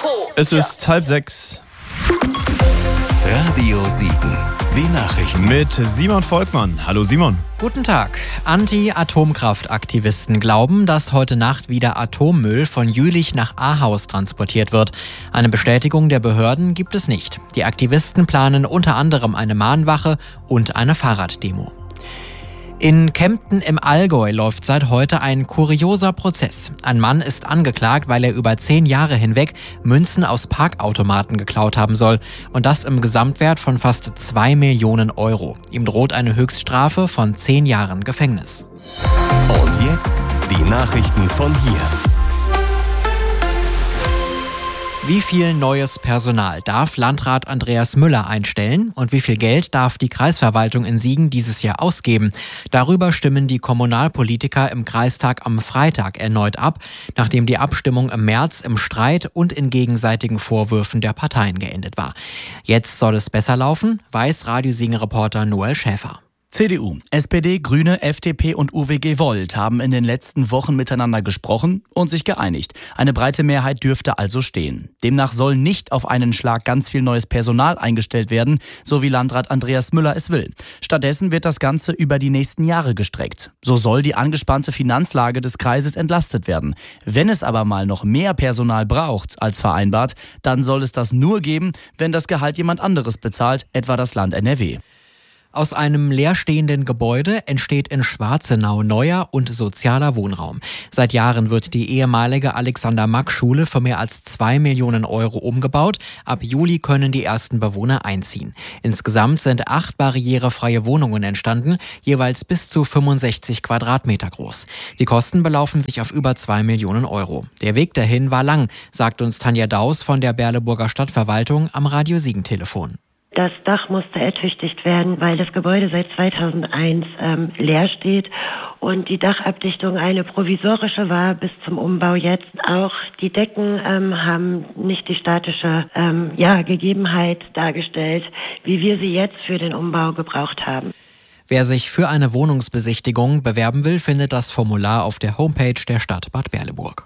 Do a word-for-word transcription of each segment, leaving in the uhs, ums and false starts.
Es ist halb sechs. Radio Siegen, die Nachrichten. Mit Simon Volkmann. Hallo Simon. Guten Tag. Anti-Atomkraftaktivisten glauben, dass heute Nacht wieder Atommüll von Jülich nach Ahaus transportiert wird. Eine Bestätigung der Behörden gibt es nicht. Die Aktivisten planen unter anderem eine Mahnwache und eine Fahrraddemo. In Kempten im Allgäu läuft seit heute ein kurioser Prozess. Ein Mann ist angeklagt, weil er über zehn Jahre hinweg Münzen aus Parkautomaten geklaut haben soll. Und das im Gesamtwert von fast zwei Millionen Euro. Ihm droht eine Höchststrafe von zehn Jahren Gefängnis. Und jetzt die Nachrichten von hier. Wie viel neues Personal darf Landrat Andreas Müller einstellen und wie viel Geld darf die Kreisverwaltung in Siegen dieses Jahr ausgeben? Darüber stimmen die Kommunalpolitiker im Kreistag am Freitag erneut ab, nachdem die Abstimmung im März im Streit und in gegenseitigen Vorwürfen der Parteien geendet war. Jetzt soll es besser laufen, weiß Radio Siegen-Reporter Noel Schäfer. C D U, S P D, Grüne, F D P und U W G Volt haben in den letzten Wochen miteinander gesprochen und sich geeinigt. Eine breite Mehrheit dürfte also stehen. Demnach soll nicht auf einen Schlag ganz viel neues Personal eingestellt werden, so wie Landrat Andreas Müller es will. Stattdessen wird das Ganze über die nächsten Jahre gestreckt. So soll die angespannte Finanzlage des Kreises entlastet werden. Wenn es aber mal noch mehr Personal braucht als vereinbart, dann soll es das nur geben, wenn das Gehalt jemand anderes bezahlt, etwa das Land N R W. Aus einem leerstehenden Gebäude entsteht in Schwarzenau neuer und sozialer Wohnraum. Seit Jahren wird die ehemalige Alexander-Mack-Schule für mehr als zwei Millionen Euro umgebaut. Ab Juli können die ersten Bewohner einziehen. Insgesamt sind acht barrierefreie Wohnungen entstanden, jeweils bis zu fünfundsechzig Quadratmeter groß. Die Kosten belaufen sich auf über zwei Millionen Euro. Der Weg dahin war lang, sagt uns Tanja Daus von der Berleburger Stadtverwaltung am Radio Siegen-Telefon. Das Dach musste ertüchtigt werden, weil das Gebäude seit zweitausendeins ähm, leer steht und die Dachabdichtung eine provisorische war bis zum Umbau jetzt. Auch die Decken ähm, haben nicht die statische ähm, ja, Gegebenheit dargestellt, wie wir sie jetzt für den Umbau gebraucht haben. Wer sich für eine Wohnungsbesichtigung bewerben will, findet das Formular auf der Homepage der Stadt Bad Berleburg.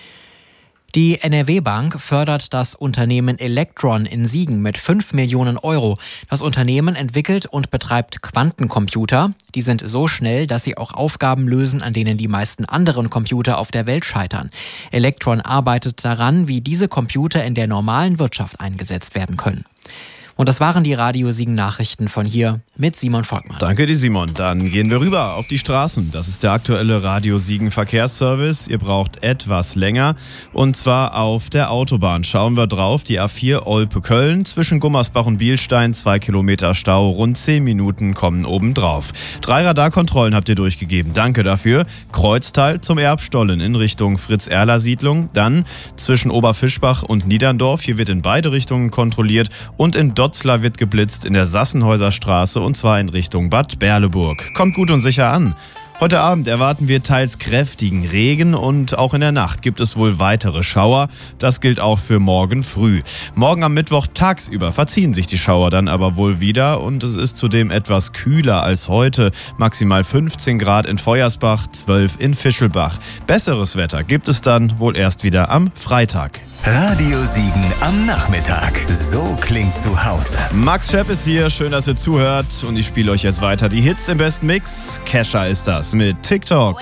Die N R W-Bank fördert das Unternehmen Electron in Siegen mit fünf Millionen Euro. Das Unternehmen entwickelt und betreibt Quantencomputer. Die sind so schnell, dass sie auch Aufgaben lösen, an denen die meisten anderen Computer auf der Welt scheitern. Electron arbeitet daran, wie diese Computer in der normalen Wirtschaft eingesetzt werden können. Und das waren die Radio Siegen Nachrichten von hier mit Simon Volkmann. Danke dir, Simon. Dann gehen wir rüber auf die Straßen. Das ist der aktuelle Radio Siegen Verkehrsservice. Ihr braucht etwas länger und zwar auf der Autobahn. Schauen wir drauf, die A vier Olpe-Köln zwischen Gummersbach und Bielstein, zwei Kilometer Stau, rund zehn Minuten kommen obendrauf. Drei Radarkontrollen habt ihr durchgegeben. Danke dafür. Kreuztal zum Erbstollen in Richtung Fritz-Erler-Siedlung. Dann zwischen Oberfischbach und Niederndorf. Hier wird in beide Richtungen kontrolliert und in Dotzlar wird geblitzt in der Sassenhäuser Straße und zwar in Richtung Bad Berleburg. Kommt gut und sicher an. Heute Abend erwarten wir teils kräftigen Regen und auch in der Nacht gibt es wohl weitere Schauer. Das gilt auch für morgen früh. Morgen am Mittwoch tagsüber verziehen sich die Schauer dann aber wohl wieder und es ist zudem etwas kühler als heute. Maximal fünfzehn Grad in Feuersbach, zwölf in Fischelbach. Besseres Wetter gibt es dann wohl erst wieder am Freitag. Radio Siegen am Nachmittag. So klingt zu Hause. Max Schepp ist hier, schön, dass ihr zuhört und ich spiele euch jetzt weiter die Hits im besten Mix. Kesha ist das mit TikTok.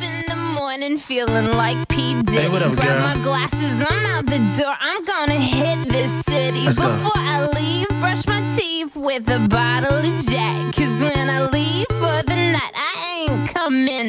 Feeling like P. Diddy. Hey, what up, Grab girl? my glasses, I'm out the door. I'm gonna hit this city. Let's go. Before I leave, brush my teeth with a bottle of Jack. Cause when I leave for the night, I ain't coming